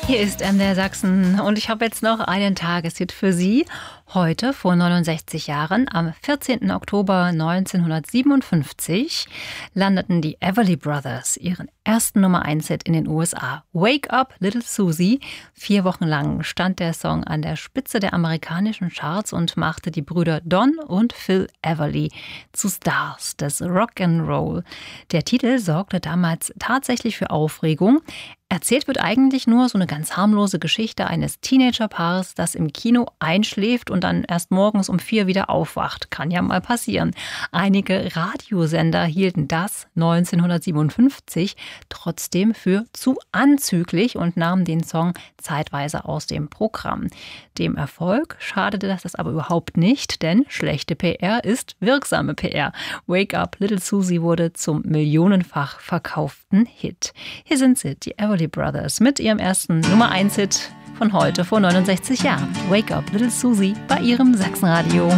Hier ist MDR Sachsen und ich habe jetzt noch einen Tageshit für Sie. Heute, vor 69 Jahren, am 14. Oktober 1957, landeten die Everly Brothers ihren ersten Nummer-1-Hit in den USA. Wake Up, Little Susie. 4 Wochen lang stand der Song an der Spitze der amerikanischen Charts und machte die Brüder Don und Phil Everly zu Stars des Rock'n'Roll. Der Titel sorgte damals tatsächlich für Aufregung. Erzählt wird eigentlich nur so eine ganz harmlose Geschichte eines Teenagerpaares, das im Kino einschläft und dann erst morgens um 4 wieder aufwacht. Kann ja mal passieren. Einige Radiosender hielten das 1957 trotzdem für zu anzüglich und nahmen den Song zeitweise aus dem Programm. Dem Erfolg schadete das aber überhaupt nicht, denn schlechte PR ist wirksame PR. Wake Up, Little Susie wurde zum millionenfach verkauften Hit. Hier sind sie, die Everly Brothers, mit ihrem ersten Nummer-1-Hit von heute vor 69 Jahren. Wake Up, Little Susie bei ihrem Sachsenradio.